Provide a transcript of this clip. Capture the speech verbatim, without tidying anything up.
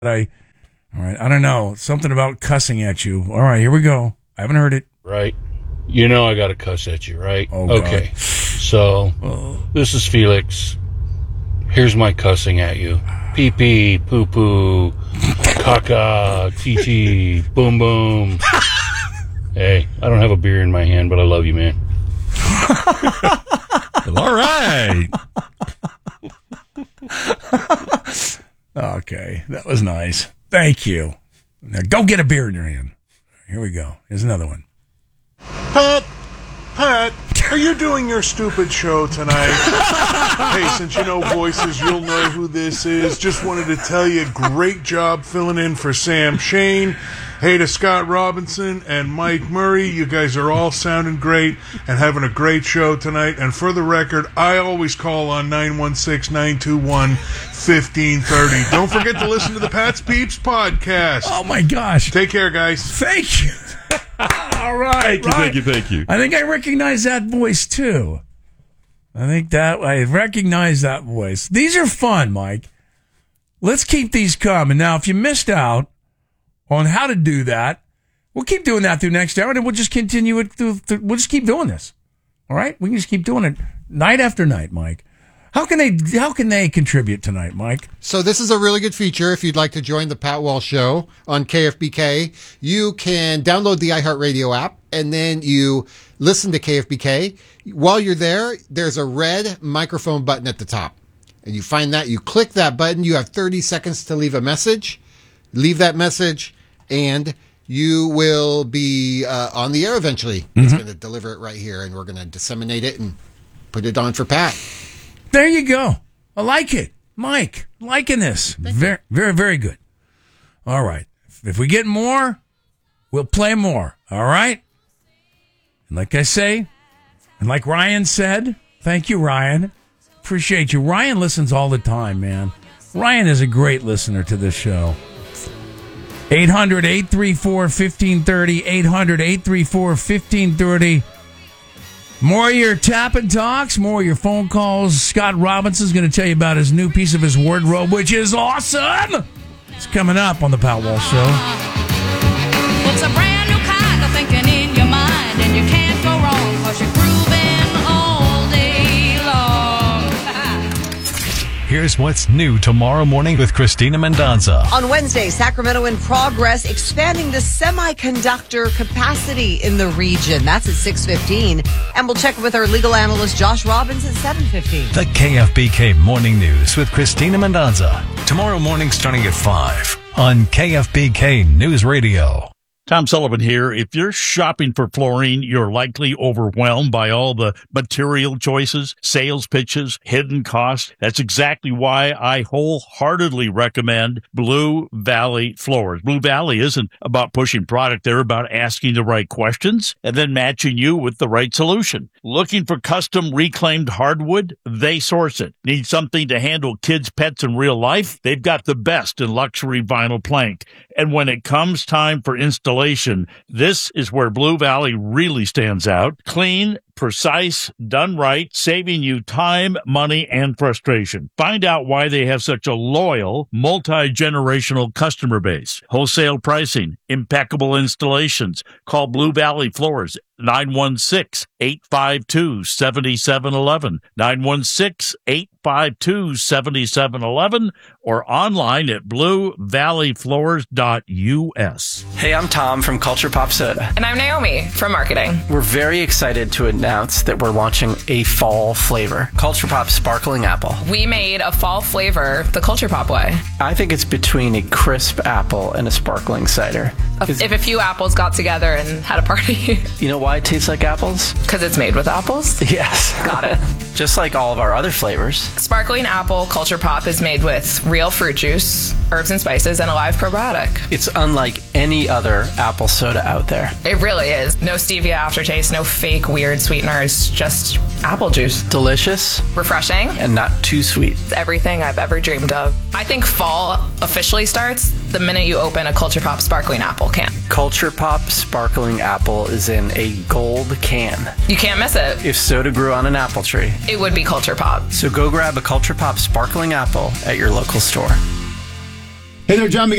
I, all right, I don't know. Something about cussing at you. All right, here we go. I haven't heard it. Right. You know I got to cuss at you, right? Oh, God. Okay. So, Oh. this is Felix. Here's my cussing at you. Pee-pee, poo-poo, caca, tee-tee, boom-boom. Hey, I don't have a beer in my hand, but I love you, man. All right. Okay, that was nice. Thank you. Now go get a beer in your hand. Here we go. Here's another one. Pat, Pat, are you doing your stupid show tonight? Hey, since you know voices, you'll know who this is. Just wanted to tell you, great job filling in for Sam Shane. Hey to Scott Robinson and Mike Murray. You guys are all sounding great and having a great show tonight. And for the record, I always call on nine one six, nine two one, one five three zero. Don't forget to listen to the Pat's Peeps podcast. Oh, my gosh. Take care, guys. Thank you. All right. Thank you, thank you, thank you. I think I recognize that voice, too. I think that I recognize that voice. These are fun, Mike. Let's keep these coming. Now, if you missed out on how to do that, we'll keep doing that through next hour, and we'll just continue it through, through. We'll just keep doing this. All right? We can just keep doing it night after night, Mike. How can they how can they contribute tonight, Mike? So this is a really good feature. If you'd like to join the Pat Walsh Show on K F B K, you can download the iHeartRadio app, and then you listen to K F B K. While you're there, there's a red microphone button at the top. And you find that, you click that button, you have thirty seconds to leave a message. Leave that message, and you will be uh, on the air eventually. Mm-hmm. It's going to deliver it right here, and we're going to disseminate it and put it on for Pat. There you go. I like it. Mike, liking this. Very, very, very good. All right. If we get more, we'll play more. All right? And like I say, and like Ryan said, thank you, Ryan. Appreciate you. Ryan listens all the time, man. Ryan is a great listener to this show. eight hundred, eight three four, one five three zero. eight hundred, eight three four, one five three zero. More of your tap and talks, more of your phone calls. Scott Robinson's going to tell you about his new piece of his wardrobe, which is awesome. It's coming up on the Pat Walsh Show. It's a brand new kind of thinking in your mind, and you can't go wrong because you're grooving all day long. Here's what's new tomorrow morning with Christina Mendonza. On Wednesday, Sacramento in progress, expanding the semiconductor capacity in the region. That's at six fifteen. And we'll check with our legal analyst, Josh Robbins, at seven fifteen. The K F B K Morning News with Christina Mendonza. Tomorrow morning starting at five on K F B K News Radio. Tom Sullivan here. If you're shopping for flooring, you're likely overwhelmed by all the material choices, sales pitches, hidden costs. That's exactly why I wholeheartedly recommend Blue Valley Floors. Blue Valley isn't about pushing product. They're about asking the right questions and then matching you with the right solution. Looking for custom reclaimed hardwood? They source it. Need something to handle kids, pets, in real life? They've got the best in luxury vinyl plank. And when it comes time for installation, this is where Blue Valley really stands out. Clean, precise, done right, saving you time, money, and frustration. Find out why they have such a loyal, multi-generational customer base. Wholesale pricing, impeccable installations. Call Blue Valley Floors, nine one six, eight five two, seven seven one one, nine one six, eight five two, seven seven one one, or online at blue valley floors dot u s. Hey, I'm Tom from Culture Pop Soda. And I'm Naomi from marketing. We're very excited to announce that we're launching a fall flavor, Culture Pop Sparkling Apple. We made a fall flavor the Culture Pop way. I think it's between a crisp apple and a sparkling cider. If a few apples got together and had a party. You know why it tastes like apples? Because it's made with apples? Yes. Got it. Just like all of our other flavors. Sparkling Apple Culture Pop is made with real fruit juice, herbs and spices, and a live probiotic. It's unlike any other apple soda out there. It really is. No stevia aftertaste, no fake weird sweeteners, just apple juice. Delicious. Refreshing. And not too sweet. It's everything I've ever dreamed of. I think fall officially starts the minute you open a Culture Pop Sparkling Apple can. Culture Pop Sparkling Apple is in a gold can. You can't miss it. If soda grew on an apple tree, it would be Culture Pop. So go grab a Culture Pop Sparkling Apple at your local store. Hey there, John.